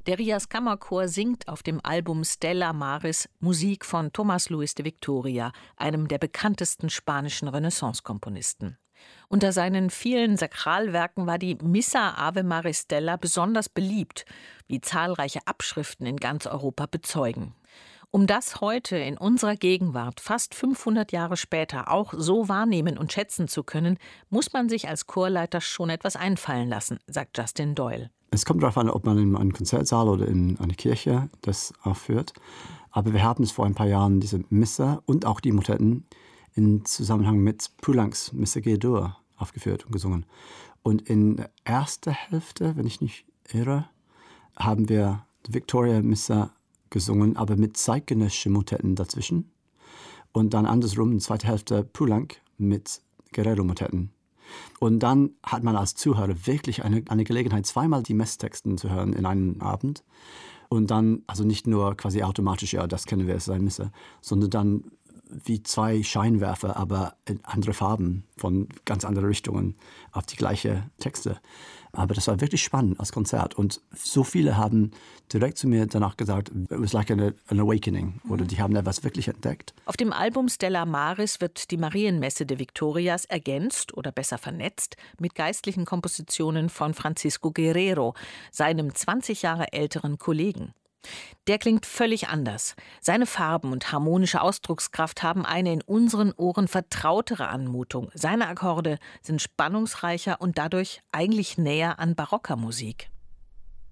Der Rias Kammerchor singt auf dem Album Stella Maris Musik von Tomás Luis de Victoria, einem der bekanntesten spanischen Renaissance-Komponisten. Unter seinen vielen Sakralwerken war die Missa Ave Maris Stella besonders beliebt, wie zahlreiche Abschriften in ganz Europa bezeugen. Um das heute in unserer Gegenwart, fast 500 Jahre später, auch so wahrnehmen und schätzen zu können, muss man sich als Chorleiter schon etwas einfallen lassen, sagt Justin Doyle. Es kommt darauf an, ob man in einem Konzertsaal oder in einer Kirche das aufführt. Aber wir haben es vor ein paar Jahren, diese Missa und auch die Motetten, in Zusammenhang mit Poulencs Missa G-Dur aufgeführt und gesungen. Und in der ersten Hälfte, wenn ich nicht irre, haben wir die Victoria Missa gesungen, aber mit zeitgenössischen Motetten dazwischen. Und dann andersrum, in der zweiten Hälfte, Poulenc mit Guerrero-Motetten. Und dann hat man als Zuhörer wirklich eine Gelegenheit, zweimal die Messtexten zu hören in einem Abend. Und dann, also nicht nur quasi automatisch, ja, das kennen wir, es sein Misse, sondern dann wie zwei Scheinwerfer, aber in andere Farben von ganz anderen Richtungen auf die gleichen Texte. Aber das war wirklich spannend als Konzert. Und so viele haben direkt zu mir danach gesagt, it was like an awakening. Oder die haben etwas wirklich entdeckt. Auf dem Album Stella Maris wird die Marienmesse de Victorias ergänzt oder besser vernetzt mit geistlichen Kompositionen von Francisco Guerrero, seinem 20 Jahre älteren Kollegen. Der klingt völlig anders. Seine Farben und harmonische Ausdruckskraft haben eine in unseren Ohren vertrautere Anmutung. Seine Akkorde sind spannungsreicher und dadurch eigentlich näher an barocker Musik.